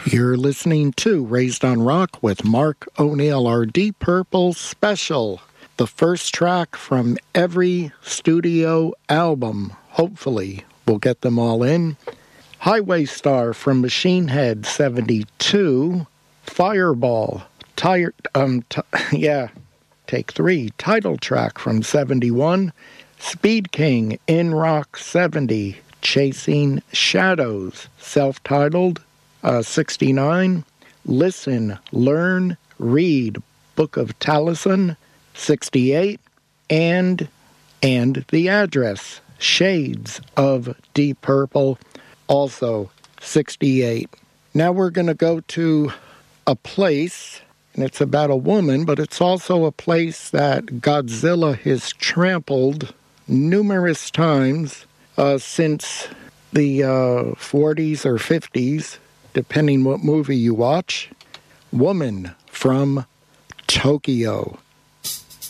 You're listening to Raised on Rock with Mark O'Neill, our Deep Purple special. The first track from every studio album. Hopefully, we'll get them all in. Highway Star from Machine Head 72. Fireball. Take 3. Title track from 71. Speed King in Rock 70. Chasing Shadows. Self-titled 69. Listen, Learn, Read, Book of Taliesin, 68. And The Address, Shades of Deep Purple, also 68. Now we're going to go to a place, and it's about a woman, but it's also a place that Godzilla has trampled numerous times since the 40s or 50s, depending what movie you watch. Woman from Tokyo.